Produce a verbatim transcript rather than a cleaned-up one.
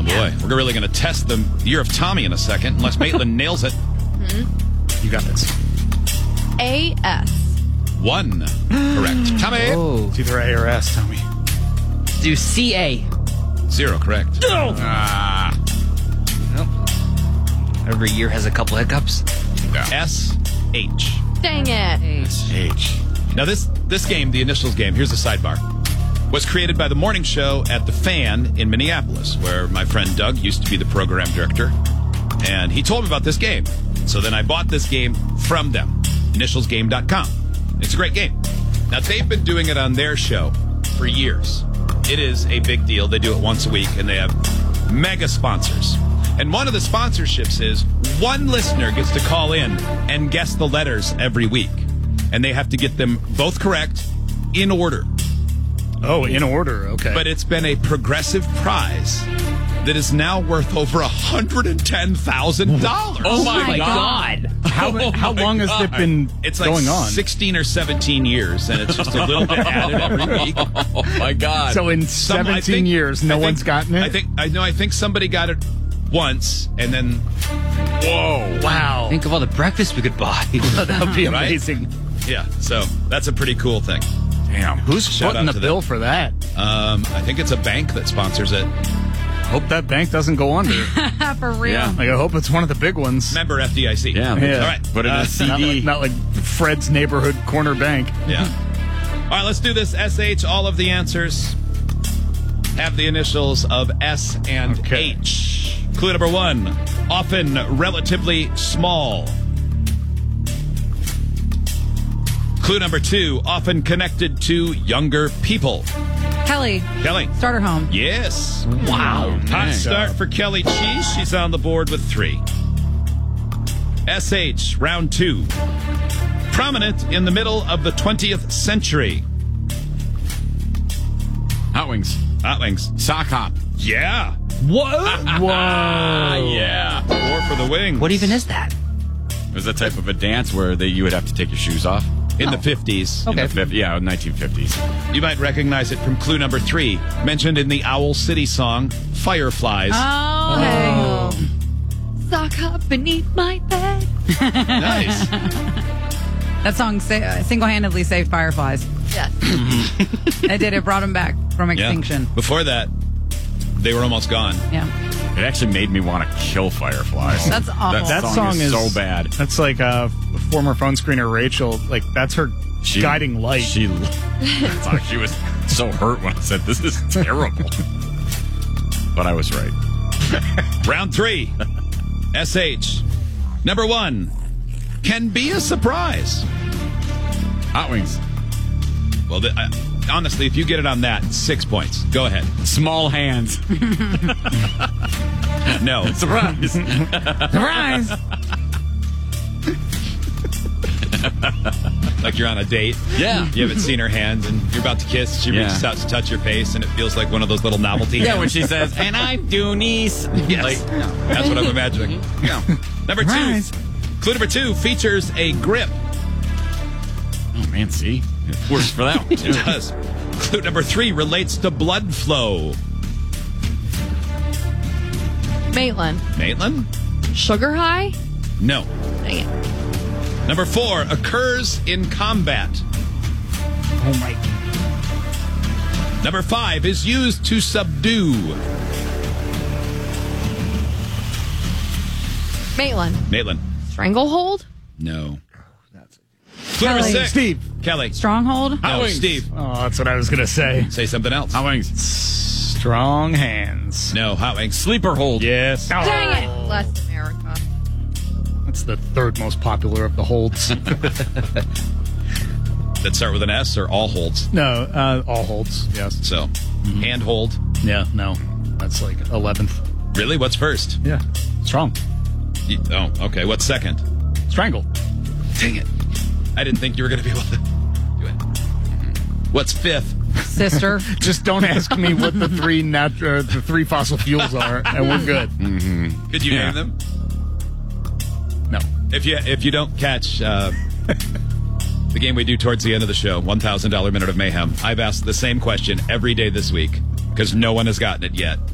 boy. We're really going to test the year of Tommy in a second, unless Maitland nails it. Mm-hmm. You got this. A S. One. Correct. Tommy. Oh. It's either A or S, Tommy. Do C A. Zero. Correct. Oh. Ah. Nope. Every year has a couple hiccups. Yeah. S H. Dang it. S H. Now, this, this game, the initials game, here's the sidebar, was created by the morning show at The Fan in Minneapolis, where my friend Doug used to be the program director. And he told me about this game. So then I bought this game from them, initials game dot com. It's a great game. Now, they've been doing it on their show for years. It is a big deal. They do it once a week, and they have mega sponsors. And one of the sponsorships is one listener gets to call in and guess the letters every week. And they have to get them both correct in order. Oh, in order. Okay. But it's been a progressive prize that is now worth over one hundred ten thousand dollars. Oh, my, my God. God. How, oh how my long God. has it been it's like going on? sixteen or seventeen years, and it's just a little bit added every week. Oh, my God. So in Some- I seventeen think- years, no I think- one's gotten it? I think I know. I think somebody got it once, and then whoa, Wow. Think of all the breakfast we could buy. That would be Right? amazing. yeah. So that's a pretty cool thing. Damn. Who's Shout footing out the to bill them. for that? Um, I think it's a bank that sponsors it. Hope that bank doesn't go under. For real. Yeah. Like, I hope it's one of the big ones. Member F D I C. Yeah. Yeah. All right. Put it in Uh, a C D. Not like, not like Fred's neighborhood corner bank. Yeah. All right, let's do this. S H, all of the answers have the initials of S and Okay. H. Clue number one, often relatively small. Clue number two, often connected to younger people. Kelly. Kelly. Starter home. Yes. Wow. Hot Dang. start for Kelly Cheese. She's on the board with three. S H, round two. Prominent in the middle of the twentieth century. Hot Wings. Hot Wings. Sock hop. Yeah. What? Whoa. Yeah. Four for the wings. What even is that? It was a type of a dance where they, you would have to take your shoes off. In the fifties. In the fifties, yeah, nineteen fifties. You might recognize it from clue number three, mentioned in the Owl City song, Fireflies. Oh. Hey. Sock hop beneath my bed. Nice. That song sa- uh, single-handedly saved fireflies. Yes. It did. It brought them back from Yeah. extinction. Before that, they were almost gone. Yeah. It actually made me want to kill fireflies. That's awful. That, That song, song is, is- so bad. That's like uh, former phone screener Rachel. Like, that's her She, guiding light. She, fuck, she was so hurt when I said, this is terrible. But I was right. Round three. S H. Number one. Can be a surprise. Hot Wings. Well, the, I, honestly, if you get it on that, six points. Go ahead. Small hands. No. Surprise. Surprise! Like you're on a date. Yeah. You haven't seen her hands, and you're about to kiss. She Yeah. reaches out to touch your face, and it feels like one of those little novelty Yeah, hands. when she says, and I'm Dunice. Yes. Like, That's what I'm imagining. Yeah. Number two. Surprise. Clue number two features a grip. oh, man, see? It works for that one, It too. does. Clue number three relates to blood flow. Maitland. Maitland? Sugar high? No. Dang it. Number four occurs in combat. Oh, my. Number five is used to subdue. Maitland. Maitland? Stranglehold? No. Clue number Kelly. six. Steve. Kelly. Stronghold? No, Wings. Steve. Oh, that's what I was going to say. Say something else. Hot Wings. Strong hands. No, Hot Wings. Sleeper hold. Yes. Dang it. Bless America. That's the third most popular of the holds. That start with an S or all holds. No, uh, all holds. Yes. So, hand hold. Yeah, no. That's like eleventh. Really? What's first? Yeah. Strong. You- oh, okay. What's second? Strangle. Dang it. I didn't think you were going to be able to do it. What's fifth? Sister. Just don't ask me what the three nat- uh, the three fossil fuels are, and we're good. Could you Yeah. name them? No. If you if you don't catch uh, the game we do towards the end of the show, one thousand dollars Minute of Mayhem, I've asked the same question every day this week because no one has gotten it yet.